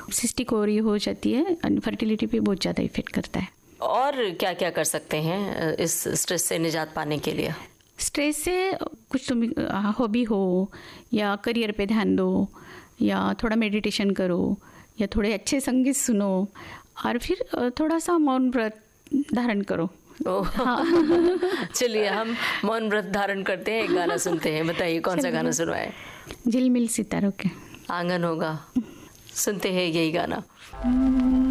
Cystic ovary हो जाती है, फर्टिलिटी पे बहुत ज़्यादा इफेक्ट करता है। और क्या क्या कर सकते हैं इस स्ट्रेस से निजात पाने के लिए? स्ट्रेस से कुछ तुम हॉबी हो या करियर पे ध्यान दो, या थोड़ा मेडिटेशन करो, या थोड़े अच्छे संगीत सुनो, और फिर थोड़ा सा मौन व्रत धारण करो। हाँ। चलिए हम मौन व्रत धारण करते हैं, एक गाना सुनते हैं। बताइए कौन सा गाना सुनवाए? झिलमिल सितारों के आंगन होगा, सुनते हैं यही गाना।